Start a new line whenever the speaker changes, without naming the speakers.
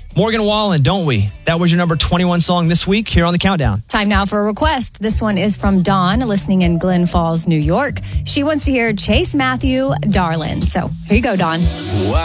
Morgan Wallen, Don't We? That was your number 21 song this week here on the Countdown.
Time now for a request. This one is from Dawn, listening in Glen Falls, New York. She wants to hear Chase Matthew, Darlin'. So here you go, Dawn.
Wow.